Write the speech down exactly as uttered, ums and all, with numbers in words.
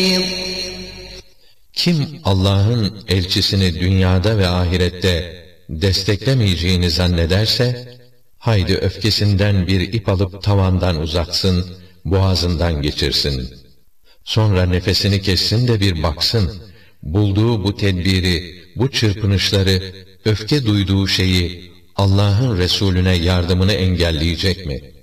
Kim Allah'ın elçisini dünyada ve ahirette desteklemeyeceğini zannederse, haydi öfkesinden bir ip alıp tavandan uzatsın, boğazından geçirsin. Sonra nefesini kessin de bir baksın, bulduğu bu tedbiri, bu çırpınışları, öfke duyduğu şeyi Allah'ın Resulüne yardımını engelleyecek mi?